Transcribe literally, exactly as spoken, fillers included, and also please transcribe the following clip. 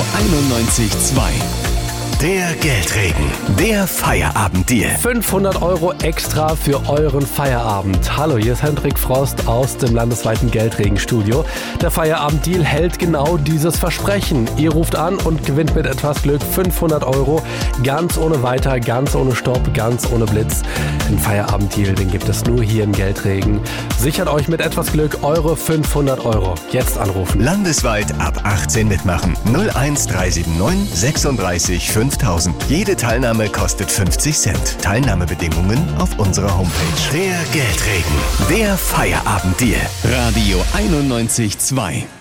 einundneunzig Komma zwei. Der Geldregen, der Feierabenddeal. fünfhundert Euro extra für euren Feierabend. Hallo, hier ist Hendrik Frost aus dem landesweiten Geldregenstudio. Der Feierabenddeal hält genau dieses Versprechen. Ihr ruft an und gewinnt mit etwas Glück fünfhundert Euro. Ganz ohne Weiter, ganz ohne Stopp, ganz ohne Blitz. Den Feierabenddeal, den gibt es nur hier im Geldregen. Sichert euch mit etwas Glück eure fünfhundert Euro. Jetzt anrufen. Landesweit ab achtzehn mitmachen. null eins drei sieben neun sechsunddreißig fünftausend. Jede Teilnahme kostet fünfzig Cent. Teilnahmebedingungen auf unserer Homepage. Der Geldregen, der Feierabenddeal. Radio einundneunzig Komma zwei.